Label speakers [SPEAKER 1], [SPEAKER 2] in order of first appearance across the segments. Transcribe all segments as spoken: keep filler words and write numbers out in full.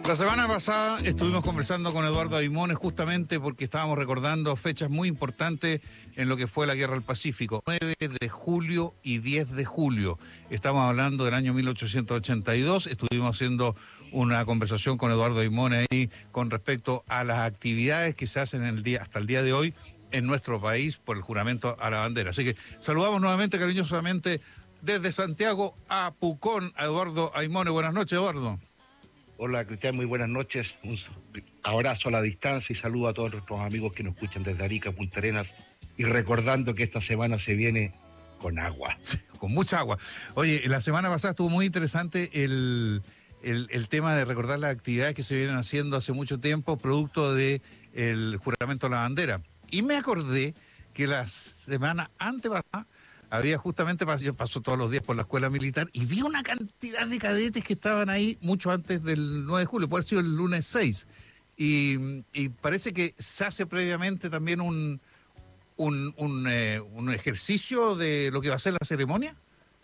[SPEAKER 1] La semana pasada estuvimos conversando con Eduardo Aimones justamente porque estábamos recordando fechas muy importantes en lo que fue la Guerra del Pacífico, nueve de julio y diez de julio. Estamos hablando del año mil ochocientos ochenta y dos, estuvimos haciendo una conversación con Eduardo Aimones ahí con respecto a las actividades que se hacen en el día, hasta el día de hoy en nuestro país por el juramento a la bandera. Así que saludamos nuevamente cariñosamente desde Santiago a Pucón a Eduardo Aimones. Buenas noches, Eduardo.
[SPEAKER 2] Hola Cristian, muy buenas noches. Un abrazo a la distancia y saludo a todos nuestros amigos que nos escuchan desde Arica, Punta Arenas, y recordando que esta semana se viene con agua.
[SPEAKER 1] Sí, con mucha agua. Oye, la semana pasada estuvo muy interesante el, el, el tema de recordar las actividades que se vienen haciendo hace mucho tiempo, producto del juramento a la bandera. Y me acordé que la semana antepasada había justamente, yo paso todos los días por la escuela militar y vi una cantidad de cadetes que estaban ahí mucho antes del nueve de julio, puede haber sido el lunes seis. Y, y parece que se hace previamente también un, un, un, eh, un ejercicio de lo que va a ser la ceremonia.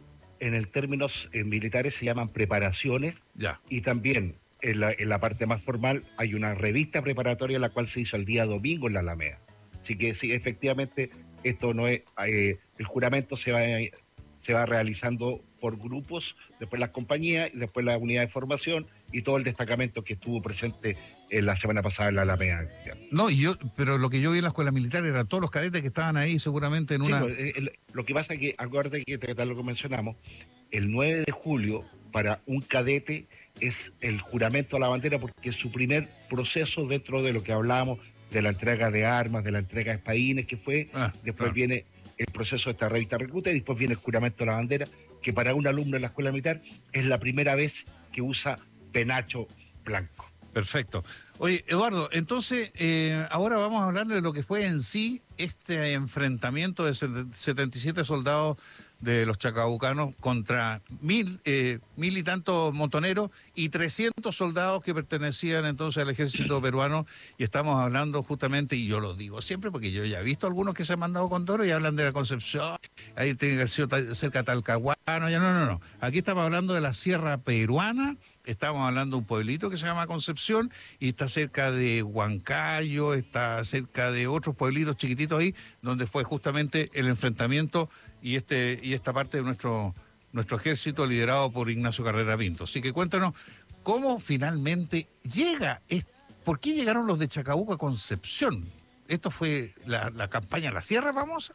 [SPEAKER 2] En el términos eh, militares se llaman preparaciones.
[SPEAKER 1] Ya.
[SPEAKER 2] Y también en la, en la parte más formal hay una revista preparatoria la cual se hizo el día domingo en la Alameda. Así que sí, efectivamente, esto no es, eh, el juramento se va, se va realizando por grupos, después las compañías, después la unidad de formación y todo el destacamento que estuvo presente en la semana pasada en la Alameda.
[SPEAKER 1] No, y yo, pero lo que yo vi en la escuela militar eran todos los cadetes que estaban ahí seguramente en
[SPEAKER 2] sí,
[SPEAKER 1] una...
[SPEAKER 2] Lo, el, lo que pasa es que, acuérdate que tal lo que mencionamos, el nueve de julio para un cadete es el juramento a la bandera porque es su primer proceso dentro de lo que hablábamos de la entrega de armas, de la entrega de espadines, que fue, ah, después claro. viene el proceso de esta revista recluta y después viene el juramento a la bandera, que para un alumno en la escuela militar es la primera vez que usa penacho blanco.
[SPEAKER 1] Perfecto. Oye, Eduardo, entonces eh, ahora vamos a hablar de lo que fue en sí este enfrentamiento de setenta y siete soldados de los chacabucanos contra mil, eh, mil y tantos montoneros y trescientos soldados que pertenecían entonces al ejército peruano. Y estamos hablando justamente, y yo lo digo siempre porque yo ya he visto algunos que se han mandado con toro y hablan de la Concepción, ahí tiene que haber sido cerca de Talcahuano, ya no, no, no. Aquí estamos hablando de la sierra peruana. Estamos hablando de un pueblito que se llama Concepción y está cerca de Huancayo, está cerca de otros pueblitos chiquititos ahí, donde fue justamente el enfrentamiento y este y esta parte de nuestro, nuestro ejército liderado por Ignacio Carrera Pinto. Así que cuéntanos, ¿cómo finalmente llega? ¿Por qué llegaron los de Chacabuco a Concepción? ¿Esto fue la, la campaña La Sierra famosa?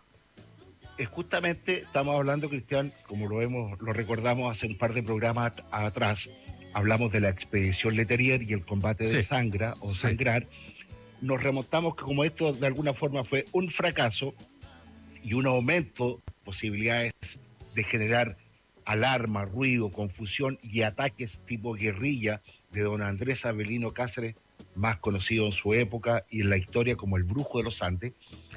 [SPEAKER 2] Es justamente, estamos hablando, Cristian, como lo hemos, lo recordamos hace un par de programas atrás, hablamos de la expedición Letelier y el combate sí. de Sangra o sí. Sangrar. Nos remontamos que como esto de alguna forma fue un fracaso y un aumento de posibilidades de generar alarma, ruido, confusión y ataques tipo guerrilla de don Andrés Avelino Cáceres, más conocido en su época y en la historia como el Brujo de los Andes,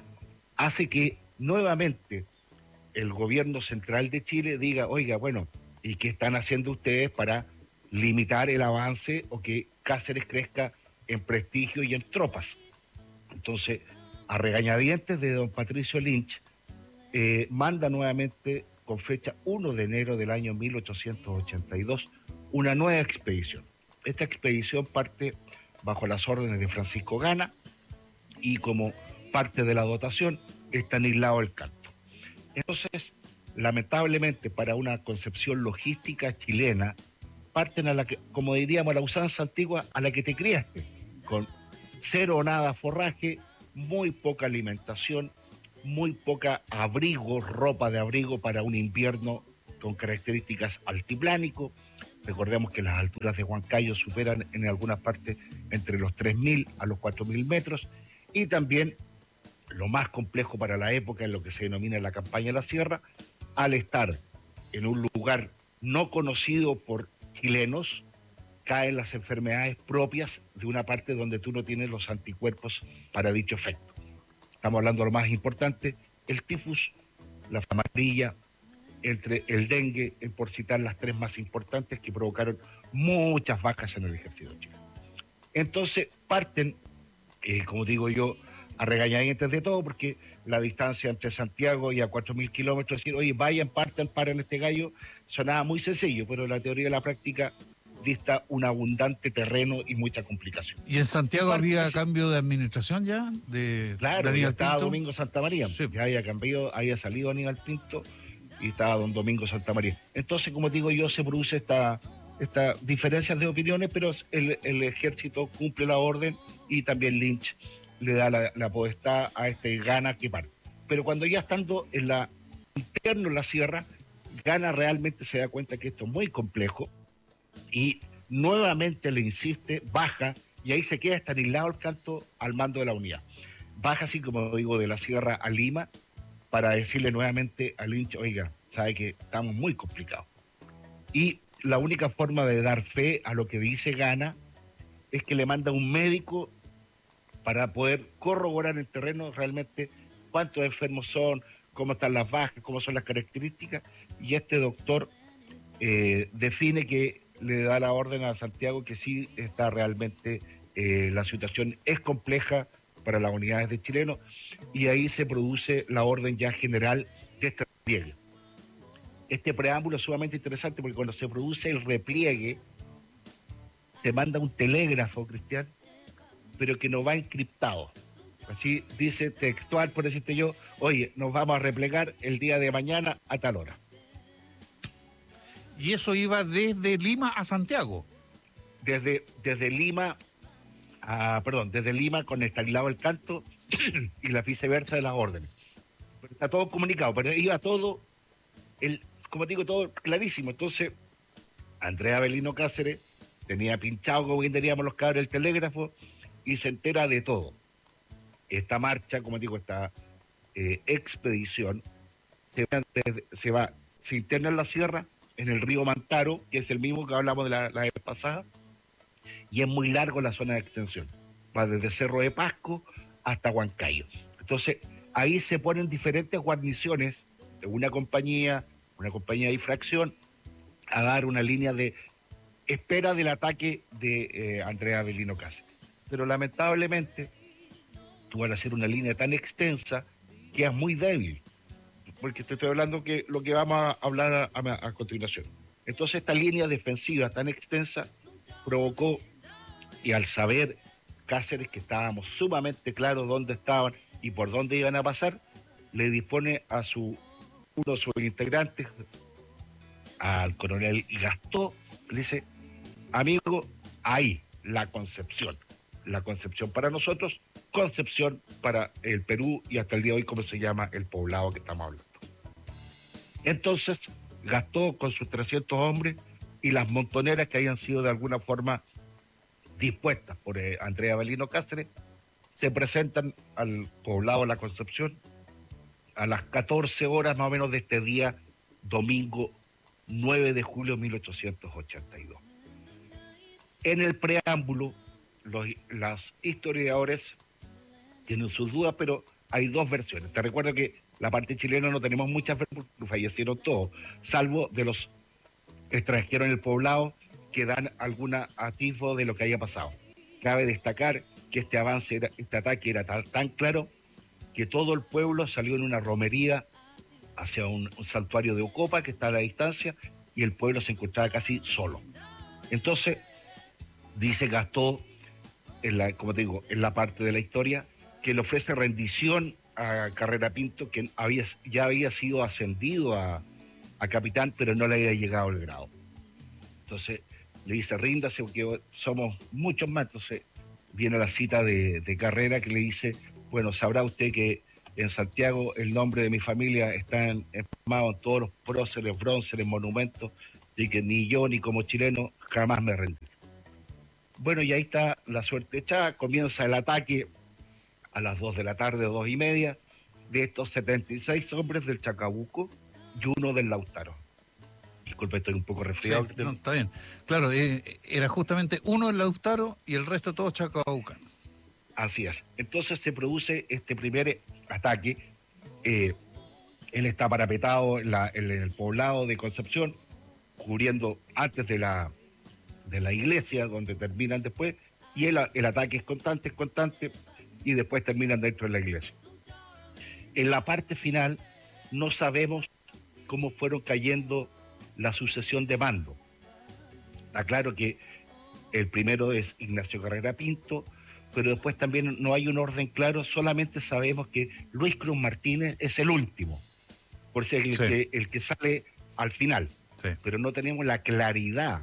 [SPEAKER 2] hace que nuevamente el gobierno central de Chile diga, oiga, bueno, ¿y qué están haciendo ustedes para limitar el avance o que Cáceres crezca en prestigio y en tropas? Entonces, a regañadientes de don Patricio Lynch, eh, manda nuevamente, con fecha primero de enero del año mil ochocientos ochenta y dos, una nueva expedición. Esta expedición parte bajo las órdenes de Francisco Gana y como parte de la dotación, Estanislao Elcanto. Entonces, lamentablemente para una concepción logística chilena, parten a la que, como diríamos, a la usanza antigua, a la que te criaste, con cero o nada forraje, muy poca alimentación, muy poca abrigo, ropa de abrigo para un invierno con características altiplánico. Recordemos que las alturas de Huancayo superan en algunas partes entre los tres mil a los cuatro mil metros, y también lo más complejo para la época en lo que se denomina la campaña de la Sierra, al estar en un lugar no conocido por chilenos, caen las enfermedades propias de una parte donde tú no tienes los anticuerpos para dicho efecto. Estamos hablando de lo más importante, el tifus, la fiebre amarilla, entre el dengue, por citar las tres más importantes que provocaron muchas bajas en el ejército chileno. Entonces parten, eh, como digo yo, a regañadientes de todo, porque la distancia entre Santiago y a cuatro mil kilómetros, decir, oye, vayan, partan, paren este gallo, sonaba muy sencillo, pero la teoría y la práctica dista un abundante terreno y mucha complicación.
[SPEAKER 1] ¿Y en Santiago
[SPEAKER 2] Parte
[SPEAKER 1] había
[SPEAKER 2] ese-
[SPEAKER 1] cambio de administración ya? De
[SPEAKER 2] Claro, ya
[SPEAKER 1] Daniel
[SPEAKER 2] estaba
[SPEAKER 1] Pinto.
[SPEAKER 2] Domingo Santamaría,
[SPEAKER 1] Sí.
[SPEAKER 2] ya había cambiado, había salido Aníbal Pinto y estaba don Domingo Santamaría. Entonces, como digo yo, se produce esta, esta diferencias de opiniones, pero el, el ejército cumple la orden y también Lynch le da la, la potestad a este Gana que parte. Pero cuando ya estando en la interno en la sierra, Gana realmente se da cuenta que esto es muy complejo y nuevamente le insiste, baja, y ahí se queda estarilado el canto al mando de la unidad. Baja, así como digo, de la sierra a Lima, para decirle nuevamente a Lynch, oiga, sabe que estamos muy complicados. Y la única forma de dar fe a lo que dice Gana es que le manda un médico para poder corroborar el terreno realmente cuántos enfermos son, cómo están las bajas, cómo son las características, y este doctor eh, define que le da la orden a Santiago que sí está realmente, eh, la situación es compleja para las unidades de chilenos, y ahí se produce la orden ya general de este repliegue. Este preámbulo es sumamente interesante porque cuando se produce el repliegue, se manda un telégrafo, Cristian, pero que no va encriptado. Así dice textual, por decirte yo, oye, nos vamos a replegar el día de mañana a tal hora.
[SPEAKER 1] Y eso iba desde Lima a Santiago.
[SPEAKER 2] Desde, desde Lima, a, perdón, desde Lima con Estanislao el Canto y la viceversa de las órdenes. Pero está todo comunicado, pero iba todo, el, como digo, todo clarísimo. Entonces, Andrea Avelino Cáceres tenía pinchado, como bien diríamos los cabros, el telégrafo y se entera de todo. Esta marcha, como digo, esta eh, expedición, se va, se va, se interna en la sierra, en el río Mantaro, que es el mismo que hablamos de la, la vez pasada, y es muy largo la zona de extensión. Va desde Cerro de Pasco hasta Huancayo. Entonces, ahí se ponen diferentes guarniciones de una compañía, una compañía de difracción, a dar una línea de espera del ataque de eh, Andrea Avelino Cáceres. Pero lamentablemente, tú al hacer una línea tan extensa, quedas muy débil, porque te estoy hablando que lo que vamos a hablar a, a, a continuación. Entonces, esta línea defensiva tan extensa provocó, y al saber Cáceres que estábamos sumamente claros dónde estaban y por dónde iban a pasar, le dispone a su uno de sus integrantes, al coronel Gastó, le dice, amigo, ahí, la Concepción. La Concepción para nosotros, Concepción para el Perú y hasta el día de hoy, como se llama el poblado que estamos hablando. Entonces, Gastó con sus trescientos hombres y las montoneras que hayan sido de alguna forma dispuestas por eh, Andrea Avelino Cáceres, se presentan al poblado de La Concepción a las catorce horas más o menos de este día, domingo nueve de julio de mil ochocientos ochenta y dos. En el preámbulo, los, los historiadores tienen sus dudas, pero hay dos versiones. Te recuerdo que la parte chilena no tenemos muchas versiones porque fallecieron todos, salvo de los extranjeros en el poblado que dan alguna atisbo de lo que haya pasado. Cabe destacar que este avance, era, este ataque era tan, tan claro que todo el pueblo salió en una romería hacia un, un santuario de Ocopa que está a la distancia y el pueblo se encontraba casi solo. Entonces, dice Gastó, en la, como te digo, en la parte de la historia, que le ofrece rendición a Carrera Pinto, que había, ya había sido ascendido a, a capitán, pero no le había llegado el grado. Entonces le dice, ríndase porque somos muchos más. Entonces viene la cita de, de Carrera que le dice, bueno, sabrá usted que en Santiago el nombre de mi familia está empalmado en todos los próceres, bronceres, monumentos, y que ni yo ni como chileno jamás me rendí. Bueno, y ahí está la suerte echada, comienza el ataque a las dos de la tarde, dos y media, de estos setenta y seis hombres del Chacabuco y uno del Lautaro. Disculpe, estoy un poco resfriado.
[SPEAKER 1] Sí, no, está bien. Claro, eh, era justamente uno el Lautaro y el resto todos chacabucanos.
[SPEAKER 2] Así es. Entonces se produce este primer ataque. Eh, él está parapetado en, la, en el poblado de Concepción, cubriendo antes de la, de la iglesia, donde terminan después, y el, el ataque es constante, es constante, y después terminan dentro de la iglesia. En la parte final no sabemos cómo fueron cayendo la sucesión de mando. Está claro que el primero es Ignacio Carrera Pinto, pero después también no hay un orden claro, solamente sabemos que Luis Cruz Martínez es el último, por ser el,
[SPEAKER 1] Sí,
[SPEAKER 2] que, el que sale al final,
[SPEAKER 1] sí.
[SPEAKER 2] pero no tenemos la claridad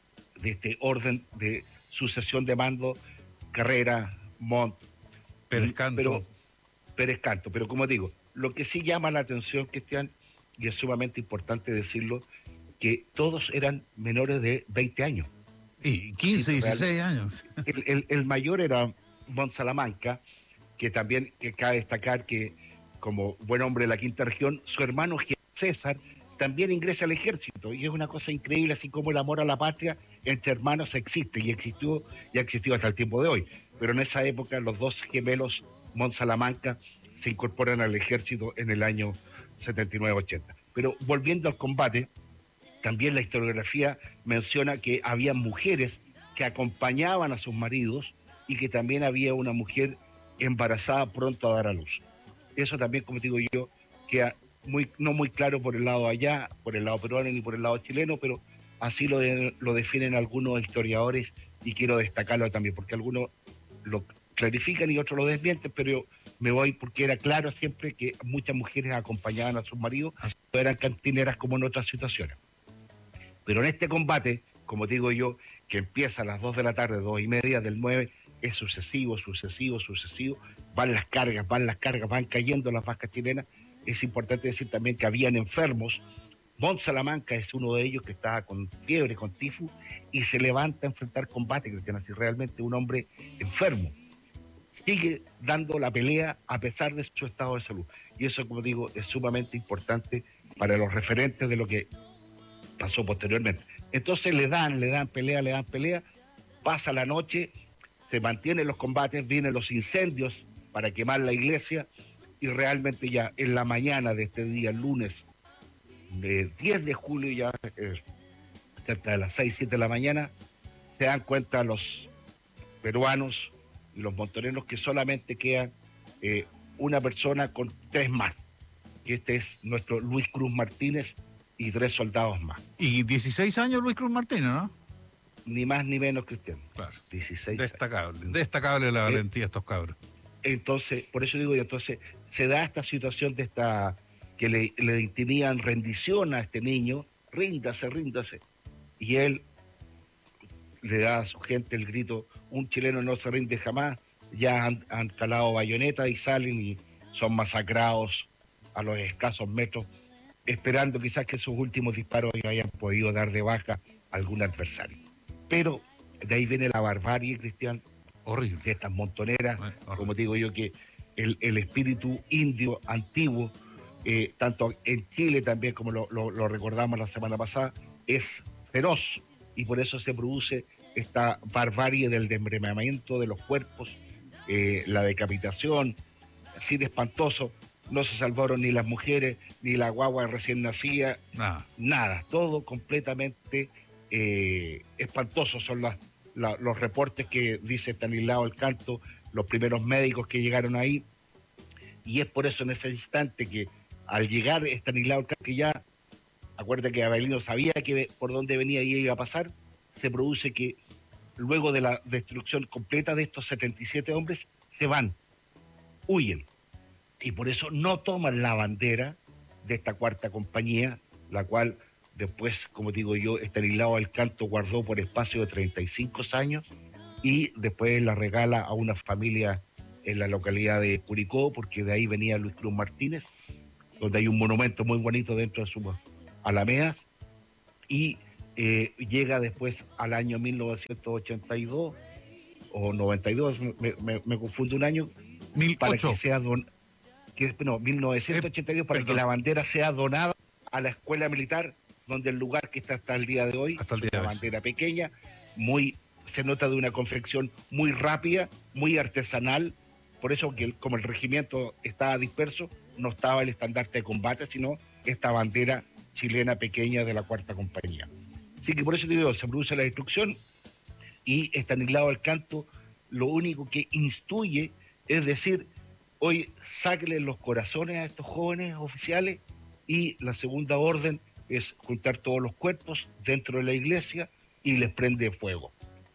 [SPEAKER 2] de este orden de sucesión de mando, Carrera, Montt,
[SPEAKER 1] Pérez
[SPEAKER 2] pero
[SPEAKER 1] Canto.
[SPEAKER 2] Pérez Canto. Pero como digo, lo que sí llama la atención, Cristian, y es sumamente importante decirlo, que todos eran menores de veinte años.
[SPEAKER 1] Y
[SPEAKER 2] Sí,
[SPEAKER 1] quince,
[SPEAKER 2] real,
[SPEAKER 1] dieciséis años.
[SPEAKER 2] el, el, el mayor era Montt Salamanca, que también que cabe destacar que como buen hombre de la quinta región, su hermano César también ingresa al ejército, y es una cosa increíble, así como el amor a la patria entre hermanos existe, y existió, y ha existido hasta el tiempo de hoy. Pero en esa época los dos gemelos Montt Salamanca se incorporan al ejército en el año setenta y nueve ochenta. Pero volviendo al combate, también la historiografía menciona que había mujeres que acompañaban a sus maridos y que también había una mujer embarazada pronto a dar a luz. Eso también, como digo yo, queda muy, no muy claro por el lado allá, por el lado peruano ni por el lado chileno, pero así lo, de, lo definen algunos historiadores, y quiero destacarlo también, porque algunos lo clarifican y otros lo desmienten, pero yo me voy porque era claro siempre que muchas mujeres acompañaban a sus maridos, no eran cantineras como en otras situaciones. Pero en este combate, como digo yo, que empieza a las dos de la tarde, dos y media del nueve, es sucesivo, sucesivo, sucesivo, van las cargas, van las cargas, van cayendo las vascas chilenas. Es importante decir también que habían enfermos. Montt Salamanca es uno de ellos que estaba con fiebre, con tifus, y se levanta a enfrentar combate, Cristian, así realmente un hombre enfermo. Sigue dando la pelea a pesar de su estado de salud. Y eso, como digo, es sumamente importante para los referentes de lo que pasó posteriormente. Entonces le dan, le dan pelea, le dan pelea, pasa la noche, se mantienen los combates, vienen los incendios para quemar la iglesia, y realmente ya en la mañana de este día, lunes de diez de julio, ya eh, cerca de las seis, siete de la mañana, se dan cuenta los peruanos y los montoneros que solamente quedan eh, una persona con tres más, que este es nuestro Luis Cruz Martínez y tres soldados más.
[SPEAKER 1] Y dieciséis años Luis Cruz Martínez, ¿no?
[SPEAKER 2] Ni más ni menos, Cristian.
[SPEAKER 1] Claro.
[SPEAKER 2] dieciséis
[SPEAKER 1] Destacable.
[SPEAKER 2] años.
[SPEAKER 1] Destacable la
[SPEAKER 2] Eh,
[SPEAKER 1] valentía de estos cabros.
[SPEAKER 2] Entonces, por eso digo yo, entonces se da esta situación de esta que le, le intimidan rendición a este niño, ríndase, ríndase. Y él le da a su gente el grito, un chileno no se rinde jamás, ya han, han calado bayoneta y salen y son masacrados a los escasos metros, esperando quizás que sus últimos disparos hayan podido dar de baja a algún adversario. Pero de ahí viene la barbarie, Cristian,
[SPEAKER 1] Horrible.
[SPEAKER 2] de estas montoneras,
[SPEAKER 1] Eh,
[SPEAKER 2] como
[SPEAKER 1] horrible.
[SPEAKER 2] digo yo, que el, el espíritu indio antiguo, eh, tanto en Chile también, como lo, lo, lo recordamos la semana pasada, es feroz, y por eso se produce esta barbarie del desmembramiento de los cuerpos, eh, la decapitación, así de espantoso. No se salvaron ni las mujeres, ni la guagua recién nacida,
[SPEAKER 1] Nada.
[SPEAKER 2] nada, todo completamente eh, espantoso. Son las, la, los reportes que dice Estanislao El Canto, los primeros médicos que llegaron ahí, y es por eso en ese instante que al llegar Estanislao El Canto, que ya, acuérdate que Abelino sabía que por dónde venía y iba a pasar, se produce que luego de la destrucción completa de estos setenta y siete hombres, se van, huyen, y por eso no toman la bandera de esta cuarta compañía, la cual después, como digo yo, Estanislao del Canto guardó por espacio de treinta y cinco años, y después la regala a una familia en la localidad de Curicó, porque de ahí venía Luis Cruz Martínez, donde hay un monumento muy bonito dentro de sus alamedas, y eh, llega después al año mil novecientos ochenta y dos o noventa y dos, me, me, me confundo un año, para
[SPEAKER 1] mil ocho.
[SPEAKER 2] que sea don, que, no,
[SPEAKER 1] Eh,
[SPEAKER 2] mil novecientos ochenta y dos, para que
[SPEAKER 1] perdón.
[SPEAKER 2] la bandera sea donada a la escuela militar, donde el lugar que está hasta el día de hoy
[SPEAKER 1] Hasta el
[SPEAKER 2] es
[SPEAKER 1] día de
[SPEAKER 2] una
[SPEAKER 1] hoy.
[SPEAKER 2] bandera pequeña, muy, se nota de una confección muy rápida, muy artesanal. Por eso que el- como el regimiento estaba disperso, no estaba el estandarte de combate, sino esta bandera chilena pequeña de la cuarta compañía. Así que por eso te digo, se produce la destrucción, y Estanislao del Canto lo único que instruye es decir, hoy sáquenle los corazones a estos jóvenes oficiales, y la segunda orden es juntar todos los cuerpos dentro de la iglesia y les prende fuego.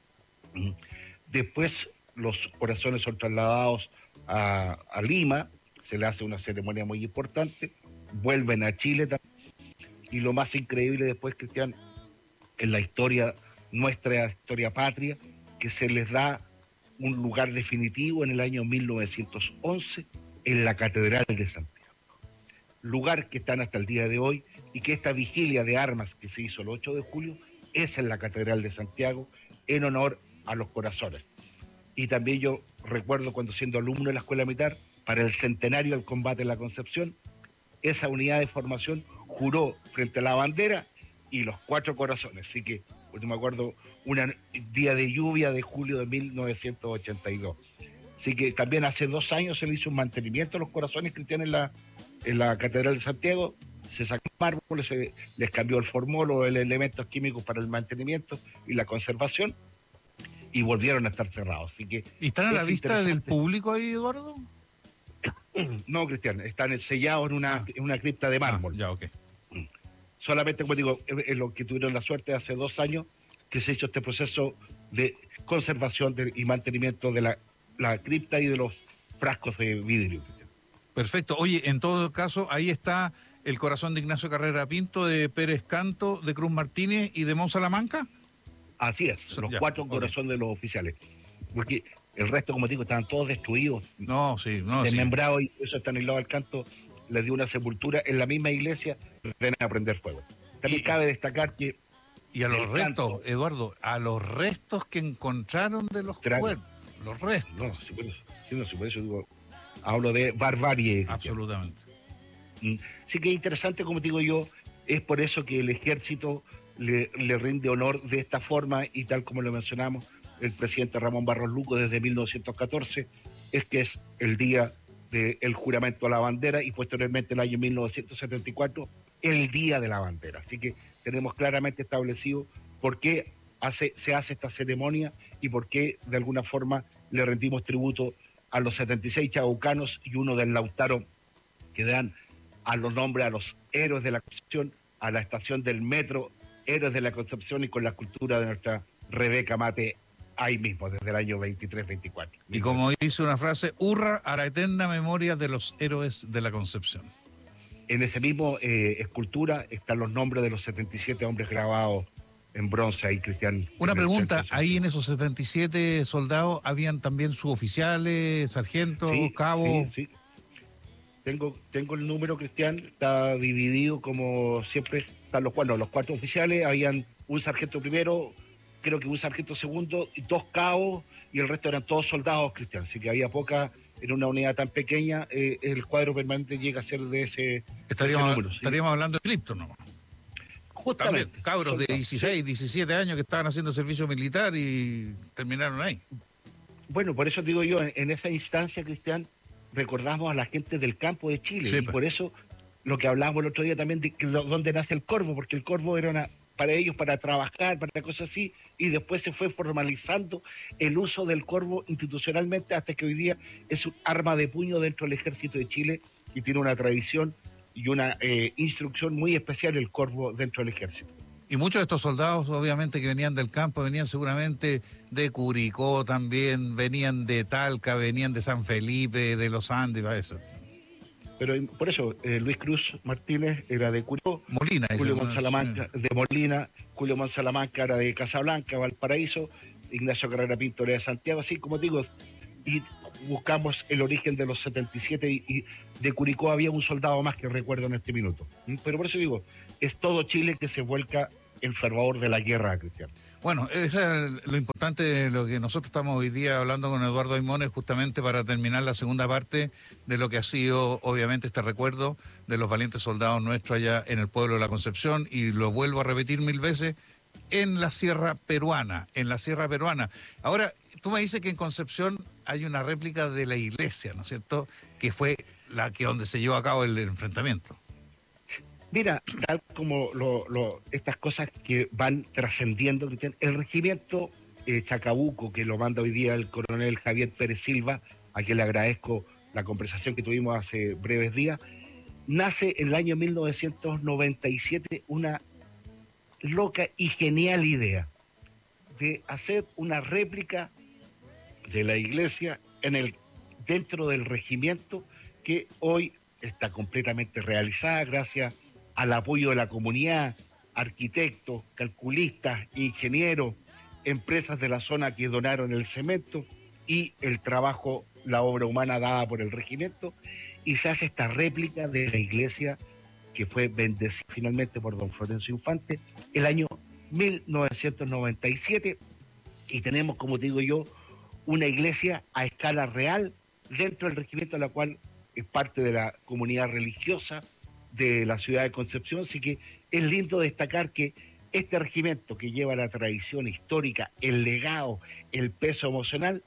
[SPEAKER 2] Después los corazones son trasladados a, a Lima, se le hace una ceremonia muy importante, vuelven a Chile también, y lo más increíble después, Cristian, en la historia nuestra, historia patria, que se les da un lugar definitivo en el año mil novecientos once en la Catedral de Santiago. Lugar que están hasta el día de hoy y que esta vigilia de armas que se hizo el ocho de julio es en la Catedral de Santiago en honor a los corazones. Y también yo recuerdo cuando siendo alumno de la Escuela Militar, para el centenario del combate en la Concepción, esa unidad de formación juró frente a la bandera y los cuatro corazones. Así que, pues, me acuerdo, un día de lluvia de julio de mil novecientos ochenta y dos. Así que también hace dos años se le hizo un mantenimiento a los corazones cristianos en la, en la Catedral de Santiago. Se sacó mármoles, se les cambió el formol, los elementos químicos para el mantenimiento y la conservación, y volvieron a estar cerrados. Así que
[SPEAKER 1] ¿y están a la vista del público ahí, Eduardo?
[SPEAKER 2] No, Cristian, están sellados en una, ah. en una cripta de mármol.
[SPEAKER 1] Ah, ya, ok.
[SPEAKER 2] Solamente, como digo, es lo que tuvieron la suerte hace dos años que se hizo este proceso de conservación de, y mantenimiento de la, la cripta y de los frascos de vidrio.
[SPEAKER 1] Perfecto. Oye, en todo caso, ahí está el corazón de Ignacio Carrera Pinto, de Pérez Canto, de Cruz Martínez y de Mon Salamanca.
[SPEAKER 2] Así es, los ya, cuatro okay. corazones de los oficiales. Porque el resto, como digo, estaban todos destruidos.
[SPEAKER 1] No, sí, no,
[SPEAKER 2] desmembrados,
[SPEAKER 1] sí.
[SPEAKER 2] Y eso Estanislao del Canto les dio una sepultura en la misma iglesia, ven a prender fuego. También y, cabe destacar que...
[SPEAKER 1] Y a los restos, canto, Eduardo, a los restos que encontraron de los cuerpos, los restos.
[SPEAKER 2] No, si por eso, si no, si por eso digo, hablo de barbarie.
[SPEAKER 1] Absolutamente.
[SPEAKER 2] Sí que es interesante, como digo yo, es por eso que el ejército le, le rinde honor de esta forma, y tal como lo mencionamos, el presidente Ramón Barros Luco desde mil novecientos catorce, es que es el día del juramento a la bandera, y posteriormente el año mil novecientos setenta y cuatro, el Día de la Bandera. Así que tenemos claramente establecido por qué hace, se hace esta ceremonia y por qué de alguna forma le rendimos tributo a los setenta y seis chabucanos y uno del Lautaro, que dan a los nombres a los héroes de la Concepción, a la estación del metro Héroes de la Concepción, y con la cultura de nuestra Rebeca Mate ahí mismo, desde el año veintitrés veinticuatro.
[SPEAKER 1] Y como dice una frase, hurra a la eterna memoria de los héroes de la Concepción.
[SPEAKER 2] En ese mismo eh, escultura están los nombres de los setenta y siete hombres grabados en bronce ahí, Cristian.
[SPEAKER 1] Una pregunta, ahí en esos setenta y siete soldados, ¿habían también suboficiales, sargentos,
[SPEAKER 2] sí,
[SPEAKER 1] cabos?
[SPEAKER 2] Sí, sí. Tengo, tengo el número, Cristian, está dividido como siempre, están los, bueno, los cuatro oficiales, habían un sargento primero, creo que un sargento segundo, y dos cabos, y el resto eran todos soldados, Cristian. Así que había poca, en una unidad tan pequeña, eh, el cuadro permanente llega a ser de ese,
[SPEAKER 1] estaríamos,
[SPEAKER 2] ese número. ¿Sí?
[SPEAKER 1] Estaríamos hablando de cripto, ¿no?
[SPEAKER 2] Justamente.
[SPEAKER 1] También, cabros de dieciséis, diecisiete años que estaban haciendo servicio militar y terminaron ahí.
[SPEAKER 2] Bueno, por eso digo yo, en, en esa instancia, Cristian, recordamos a la gente del campo de Chile, sí, y pues. Por eso lo que hablábamos el otro día también de que, dónde nace el Corvo, porque el Corvo era una, para ellos, para trabajar, para cosas así, y después se fue formalizando el uso del Corvo institucionalmente hasta que hoy día es un arma de puño dentro del Ejército de Chile y tiene una tradición y una eh, instrucción muy especial el Corvo dentro del Ejército.
[SPEAKER 1] Y muchos de estos soldados, obviamente, que venían del campo, venían seguramente de Curicó también, venían de Talca, venían de San Felipe, de los Andes, eso.
[SPEAKER 2] Pero por eso, eh, Luis Cruz Martínez era de Curicó,
[SPEAKER 1] Molina,
[SPEAKER 2] Julio Monsalamanca de Molina, Julio Monsalamanca era de Casablanca, Valparaíso, Ignacio Carrera Pinto era de Santiago, así como digo, y buscamos el origen de los setenta y siete, y, y de Curicó había un soldado más que recuerdo en este minuto. Pero por eso digo, es todo Chile que se vuelca en fervor de la guerra, Cristian.
[SPEAKER 1] Bueno, eso es lo importante de lo que nosotros estamos hoy día hablando con Eduardo Aymones, justamente para terminar la segunda parte de lo que ha sido, obviamente, este recuerdo de los valientes soldados nuestros allá en el pueblo de la Concepción, y lo vuelvo a repetir mil veces, en la Sierra Peruana, en la Sierra Peruana. Ahora, tú me dices que en Concepción hay una réplica de la iglesia, ¿no es cierto?, que fue la que donde se llevó a cabo el enfrentamiento.
[SPEAKER 2] Mira, tal como lo, lo, estas cosas que van trascendiendo, el regimiento eh, Chacabuco, que lo manda hoy día el coronel Javier Pérez Silva, a quien le agradezco la conversación que tuvimos hace breves días, nace en el año mil novecientos noventa y siete una loca y genial idea. de hacer una réplica de la iglesia en el, dentro del regimiento, que hoy está completamente realizada gracias al apoyo de la comunidad, arquitectos, calculistas, ingenieros, empresas de la zona que donaron el cemento y el trabajo, la obra humana dada por el regimiento, y se hace esta réplica de la iglesia que fue bendecida finalmente por don Florencio Infante el año mil novecientos noventa y siete, y tenemos, como digo yo, una iglesia a escala real dentro del regimiento, la cual es parte de la comunidad religiosa de la ciudad de Concepción. Así que es lindo destacar que este regimiento, que lleva la tradición histórica, el legado, el peso emocional,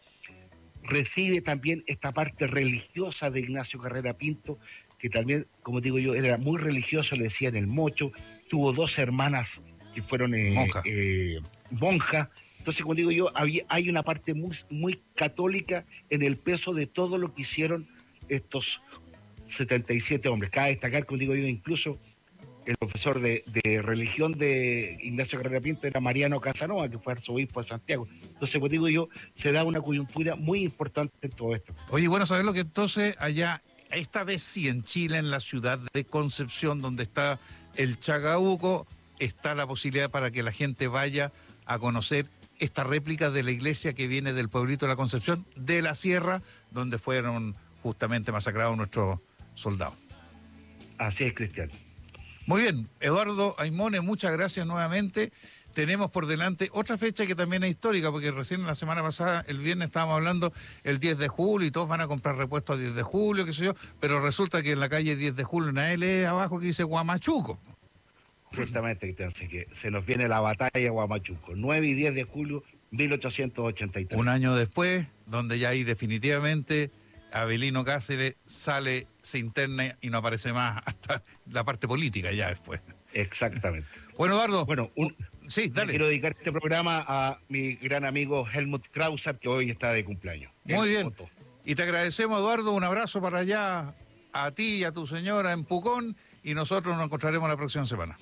[SPEAKER 2] recibe también esta parte religiosa de Ignacio Carrera Pinto, que también, como digo yo, era muy religioso, le decían el mocho, tuvo dos hermanas que fueron eh,
[SPEAKER 1] Monja.
[SPEAKER 2] eh, monjas. Entonces, como digo yo, había, hay una parte muy, muy católica en el peso de todo lo que hicieron estos setenta y siete hombres. Cabe destacar, como digo yo, incluso el profesor de, de religión de Ignacio Carrera Pinto era Mariano Casanova, que fue arzobispo de Santiago. Entonces, como digo yo, se da una coyuntura muy importante en todo esto.
[SPEAKER 1] Oye, bueno, saberlo que entonces allá, esta vez sí en Chile, en la ciudad de Concepción, donde está el Chacabuco, está la posibilidad para que la gente vaya a conocer esta réplica de la iglesia que viene del pueblito de la Concepción, de la Sierra, donde fueron justamente masacrados nuestros soldados.
[SPEAKER 2] Así es, Cristian.
[SPEAKER 1] Muy bien, Eduardo Aimone, muchas gracias nuevamente. Tenemos por delante otra fecha que también es histórica, porque recién la semana pasada, el viernes, estábamos hablando el diez de julio y todos van a comprar repuestos a diez de julio, qué sé yo, pero resulta que en la calle diez de julio, en la L abajo que dice Huamachuco.
[SPEAKER 2] Justamente, Cristian, así que se nos viene la batalla de Huamachuco, nueve y diez de julio mil ochocientos ochenta y tres.
[SPEAKER 1] Un año después, donde ya ahí definitivamente Avelino Cáceres sale, se interna y no aparece más hasta la parte política ya después.
[SPEAKER 2] Exactamente.
[SPEAKER 1] Bueno, Eduardo.
[SPEAKER 2] Bueno, un,
[SPEAKER 1] sí, dale.
[SPEAKER 2] Quiero dedicar este programa a mi gran amigo Helmut Krauser, que hoy está de cumpleaños.
[SPEAKER 1] Muy bien. Foto. Y te agradecemos, Eduardo. Un abrazo para allá, a ti y a tu señora en Pucón, y nosotros nos encontraremos la próxima semana.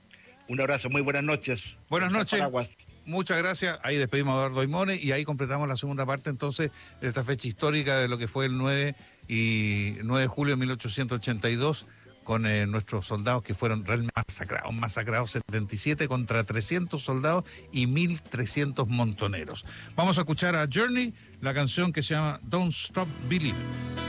[SPEAKER 2] Un abrazo, muy buenas noches.
[SPEAKER 1] Buenas noches. Muchas gracias. Ahí despedimos a Eduardo Aimone y ahí completamos la segunda parte entonces de esta fecha histórica de lo que fue el nueve de julio de mil ochocientos ochenta y dos con eh, nuestros soldados que fueron realmente masacrados, masacrados setenta y siete contra trescientos soldados y mil trescientos montoneros. Vamos a escuchar a Journey, la canción que se llama Don't Stop Believing.